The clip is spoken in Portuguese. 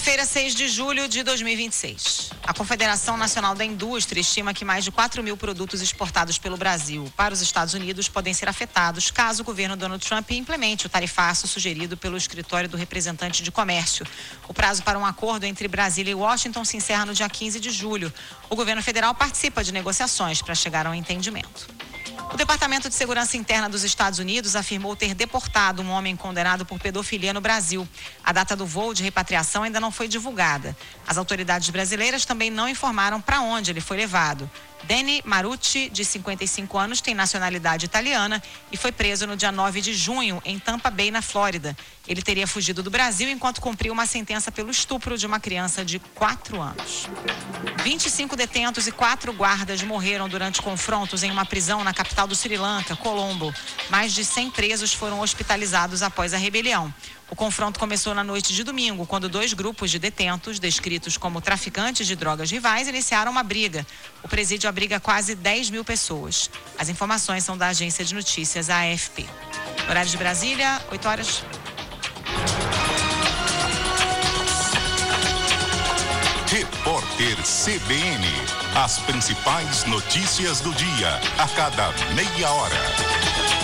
Segunda-feira, 6 de julho de 2026. A Confederação Nacional da Indústria estima que mais de 4 mil produtos exportados pelo Brasil para os Estados Unidos podem ser afetados caso o governo Donald Trump implemente o tarifaço sugerido pelo escritório do representante de comércio. O prazo para um acordo entre Brasília e Washington se encerra no dia 15 de julho. O governo federal participa de negociações para chegar a um entendimento. O Departamento de Segurança Interna dos Estados Unidos afirmou ter deportado um homem condenado por pedofilia no Brasil. A data do voo de repatriação ainda não foi divulgada. As autoridades brasileiras também não informaram para onde ele foi levado. Danny Marucci, de 55 anos, tem nacionalidade italiana e foi preso no dia 9 de junho em Tampa Bay, na Flórida. Ele teria fugido do Brasil enquanto cumpriu uma sentença pelo estupro de uma criança de 4 anos. 25 detentos e 4 guardas morreram durante confrontos em uma prisão na capital do Sri Lanka, Colombo. Mais de 100 presos foram hospitalizados após a rebelião. O confronto começou na noite de domingo, quando 2 grupos de detentos, descritos como traficantes de drogas rivais, iniciaram uma briga. O presídio abriga quase 10 mil pessoas. As informações são da agência de notícias AFP. Horário de Brasília, 8 horas. Repórter CBN. As principais notícias do dia, a cada meia hora.